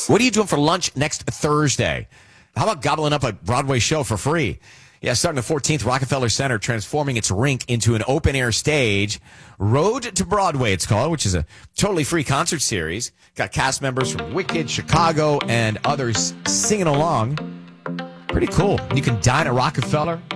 What are you doing for lunch next Thursday? How about gobbling up a Broadway show for free? Yeah, starting the 14th, Rockefeller Center transforming its rink into an open-air stage. Road to Broadway, it's called, which is a totally free concert series. Got cast members from Wicked, Chicago, and others singing along. Pretty cool. You can dine at Rockefeller.